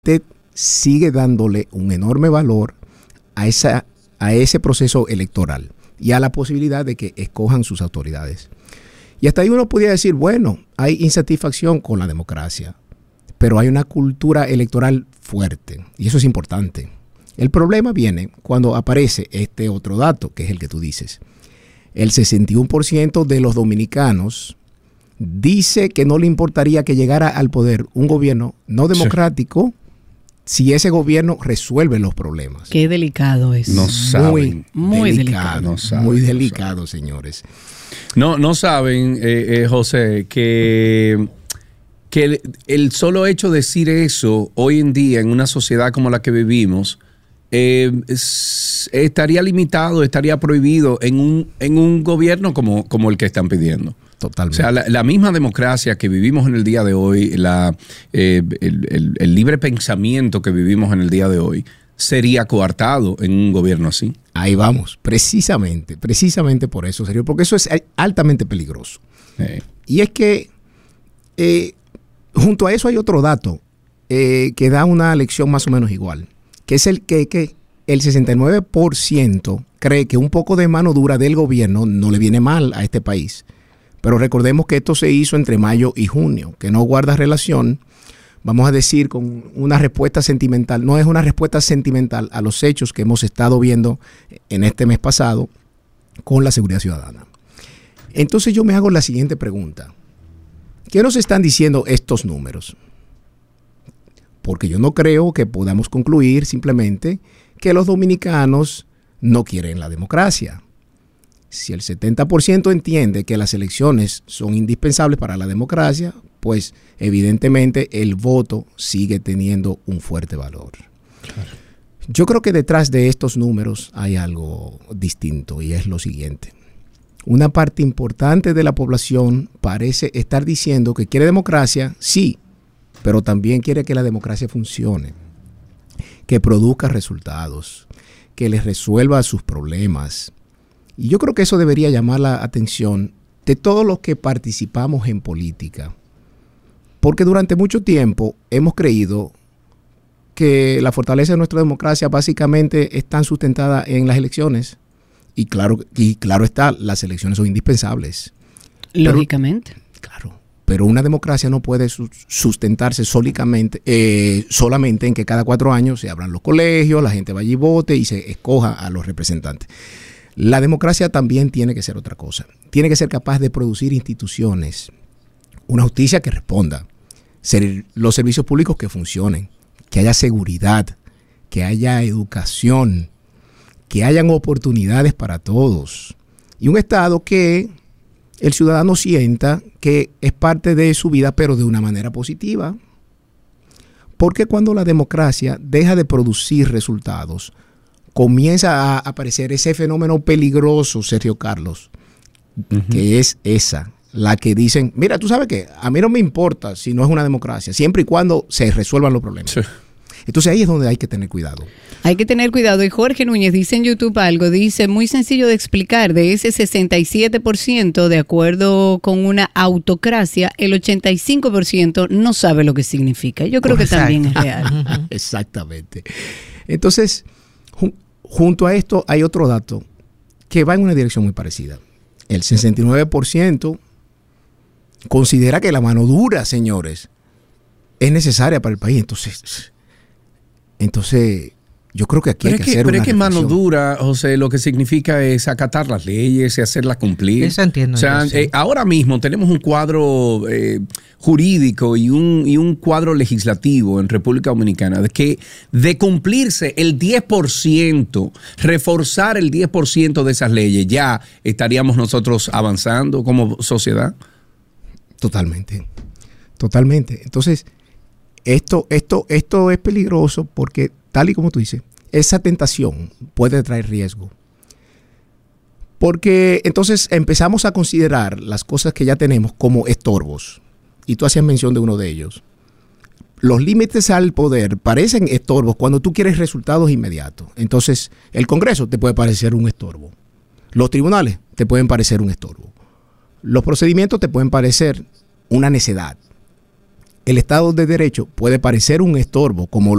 usted sigue dándole un enorme valor a ese proceso electoral y a la posibilidad de que escojan sus autoridades. Y hasta ahí uno podría decir, bueno, hay insatisfacción con la democracia, pero hay una cultura electoral fuerte y eso es importante. El problema viene cuando aparece este otro dato, que es el que tú dices. El 61% de los dominicanos dice que no le importaría que llegara al poder un gobierno no democrático si ese gobierno resuelve los problemas. Qué delicado es. No saben. Muy delicado. No saben, muy delicado, señores. No saben, José, que el solo hecho de decir eso hoy en día en una sociedad como la que vivimos estaría limitado, estaría prohibido en un gobierno como el que están pidiendo. Totalmente. O sea, la misma democracia que vivimos en el día de hoy, el libre pensamiento que vivimos en el día de hoy, sería coartado en un gobierno así. Ahí vamos, precisamente por eso, serio, porque eso es altamente peligroso. Y es que junto a eso hay otro dato que da una lección más o menos igual, que es el que el 69% cree que un poco de mano dura del gobierno no le viene mal a este país. Pero recordemos que esto se hizo entre mayo y junio, que no guarda relación, vamos a decir, con una respuesta sentimental. No es una respuesta sentimental a los hechos que hemos estado viendo en este mes pasado con la seguridad ciudadana. Entonces yo me hago la siguiente pregunta. ¿Qué nos están diciendo estos números? Porque yo no creo que podamos concluir simplemente que los dominicanos no quieren la democracia. Si el 70% entiende que las elecciones son indispensables para la democracia, pues evidentemente el voto sigue teniendo un fuerte valor. Claro. Yo creo que detrás de estos números hay algo distinto y es lo siguiente. Una parte importante de la población parece estar diciendo que quiere democracia, sí, pero también quiere que la democracia funcione, que produzca resultados, que les resuelva sus problemas. Y yo creo que eso debería llamar la atención de todos los que participamos en política. Porque durante mucho tiempo hemos creído que la fortaleza de nuestra democracia básicamente está sustentada en las elecciones. Y claro está, las elecciones son indispensables. Lógicamente. Pero una democracia no puede sustentarse solamente en que cada 4 años se abran los colegios, la gente vaya y vote y se escoja a los representantes. La democracia también tiene que ser otra cosa. Tiene que ser capaz de producir instituciones, una justicia que responda, los servicios públicos que funcionen, que haya seguridad, que haya educación, que hayan oportunidades para todos. Y un Estado que el ciudadano sienta que es parte de su vida, pero de una manera positiva. Porque cuando la democracia deja de producir resultados, comienza a aparecer ese fenómeno peligroso, Sergio Carlos, que es la que dicen, mira, tú sabes qué, a mí no me importa si no es una democracia, siempre y cuando se resuelvan los problemas. Sí. Entonces ahí es donde hay que tener cuidado. Hay que tener cuidado. Y Jorge Núñez dice en YouTube algo, dice, muy sencillo de explicar, de ese 67% de acuerdo con una autocracia, el 85% no sabe lo que significa. Yo creo que también es real. Exactamente. Entonces, junto a esto hay otro dato que va en una dirección muy parecida. El 69% considera que la mano dura, señores, es necesaria para el país. Entonces yo creo que aquí hay que hacer una reflexión. Pero es que mano dura, José, lo que significa es acatar las leyes y hacerlas cumplir. Eso entiendo. O sea, ahora mismo tenemos un cuadro jurídico y un cuadro legislativo en República Dominicana de cumplirse el 10%, reforzar el 10% de esas leyes, ya estaríamos nosotros avanzando como sociedad. Totalmente. Entonces, esto es peligroso porque, tal y como tú dices, esa tentación puede traer riesgo. Porque entonces empezamos a considerar las cosas que ya tenemos como estorbos. Y tú hacías mención de uno de ellos. Los límites al poder parecen estorbos cuando tú quieres resultados inmediatos. Entonces, el Congreso te puede parecer un estorbo. Los tribunales te pueden parecer un estorbo. Los procedimientos te pueden parecer una necedad. el Estado de Derecho puede parecer un estorbo, como